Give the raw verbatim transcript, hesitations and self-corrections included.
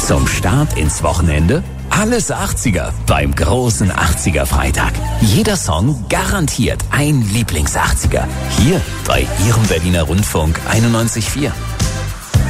Zum Start ins Wochenende alles achtziger beim großen achtziger-Freitag. Jeder Song garantiert ein Lieblings-achtziger. Hier bei Ihrem Berliner Rundfunk einundneunzig Komma vier.